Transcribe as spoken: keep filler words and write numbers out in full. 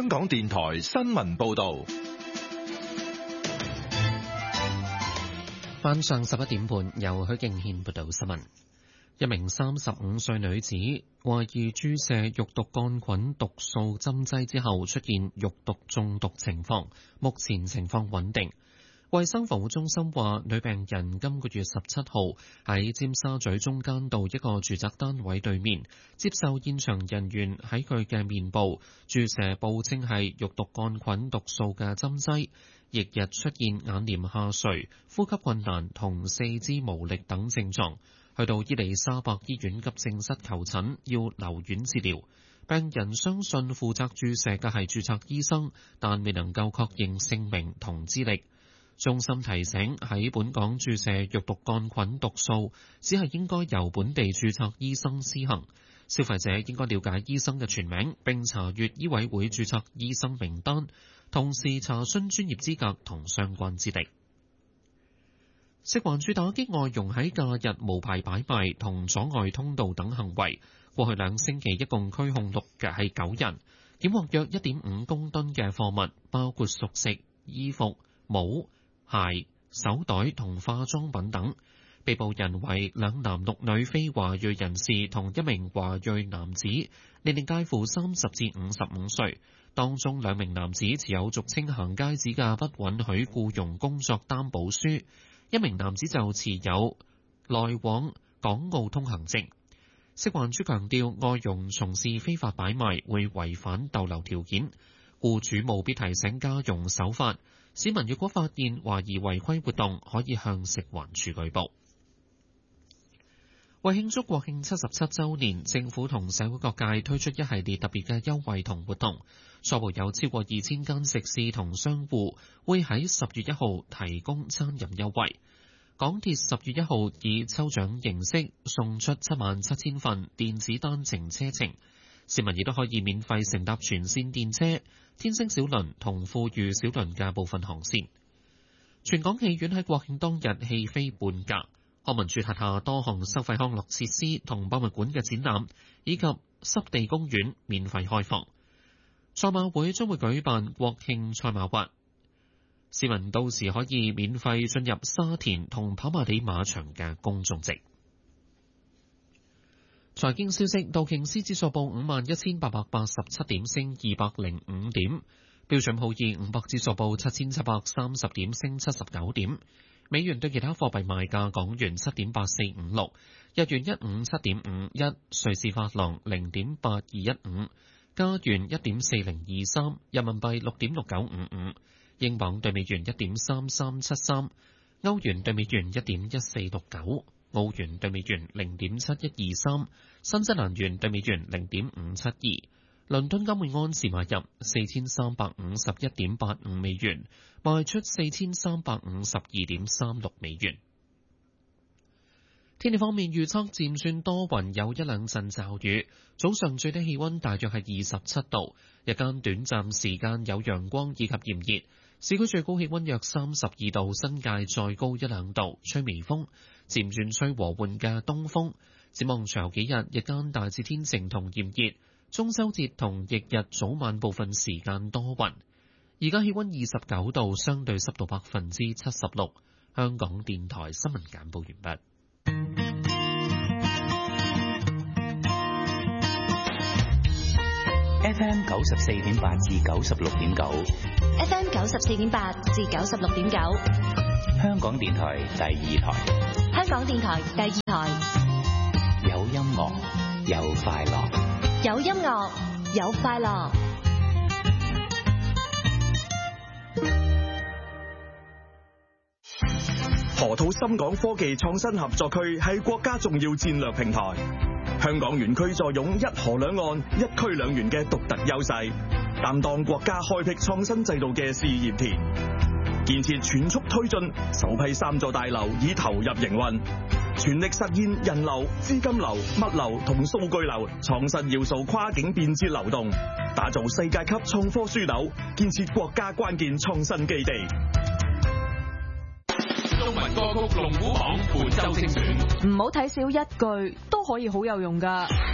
港電台新聞報道。 晚上十一點半，由許敬軒報道新聞。一名三十五歲女子懷疑注射肉毒桿菌毒素針劑之後出現肉毒中毒情況，目前情況穩定。衛生防護中心話，女病人今個月十七號喺尖沙咀中間道一個住宅單位對面接受現場人員喺佢嘅面部注射報稱係肉毒桿菌毒素嘅針劑，翌日出現眼簾下垂、呼吸困難同四肢無力等症狀，去到伊利沙伯醫院急症室求診，要留院治療。病人相信負責注射嘅係註冊醫生，但未能夠確認姓名同資歷。中心提醒，喺本港注射肉毒桿菌毒素只係應該由本地註冊醫生施行，消費者應該了解醫生嘅全名並查閱醫委會註冊醫生名單，同時查詢專業資格同相關資歷。食環署打擊外傭喺假日無牌擺賣同阻礙通道等行為，過去兩星期一共拘控六嘅係九人，檢獲約一點五公噸嘅貨物，包括熟食、衣服、帽、鞋、手袋同化妝品等。被捕人為兩男六女非華裔人士同一名華裔男子，年齡介乎三十至五十五歲。當中兩名男子持有俗稱行街紙嘅不允許僱傭工作擔保書，一名男子就持有來往港澳通行證。食環署強調，外傭從事非法擺賣會違反逗留條件，僱主務必提醒家傭守法。市民如果發現懷疑違規活動，可以向食環署舉報。為慶祝國慶七十七週年，政府同社會各界推出一系列特別嘅優惠同活動，初步有超過二千間食肆同商戶會喺十月一號提供餐飲優惠。港鐵十月一號以抽獎形式送出七萬七千份電子單程車程，市民亦都可以免費乘搭全線電車、天星小輪同富裕小輪嘅部分航線。全港戲院喺國慶當日戲飛半價，康文署轄下多項收費康樂設施同博物館嘅展覽以及濕地公園免費開放。賽馬會將會舉辦國慶賽馬滑，市民到時可以免費進入沙田同跑馬地馬場嘅公眾席。財經消息，道瓊斯指數報五萬一千八百八十七點，升二百零五點；標準普爾五百指數報七千七百三十點，升七十九點。美元對其他貨幣賣價：港元七點八四五六，日元一五七點五一，瑞士法郎零點八二一五，加元一點四零二三，人民幣六點六九五五，英鎊對美元一點三三七三，歐元對美元一點一四六九。澳元對美元零點七一二三，新西蘭元對美元零點五七二，倫敦金每盎司買入四千三百五十一點八五美元，賣出四千三百五十二點三六美元。天氣方面預測漸轉多雲，有一兩陣驟雨，早上最低氣溫大約係二十七度，日間短暫時間有陽光以及炎熱。市區最高氣溫約三十二度，新界再高一兩度，吹微風，漸轉吹和緩嘅東風。展望隨後幾日，日間大致天晴同炎熱，中秋節同翌日早晚部分時間多雲。而家氣溫二十九度，相對濕度百分之七十六。香港電台新聞簡報完畢。 F M 九十四點八至九十六點九 ，F M 九十四點八至九十六點九， 香港電台第二台， 香港電台第二台， 有音樂有快樂， 有音樂有快樂。 河套深港科技創新合作區係國家重要戰略平台。香港園區坐擁一河兩岸、一區兩園嘅獨特優勢，擔當國家開闢創新制度嘅試驗田。建設全速推進，首批三座大樓已投入營運，全力實現人流、資金流、物流同數據流創新要素跨境便捷流動，打造世界級創科樞紐，建設國家關鍵創新基地。 中文歌曲龍虎榜本周精選， 唔好睇少一句，都可以好有用噶。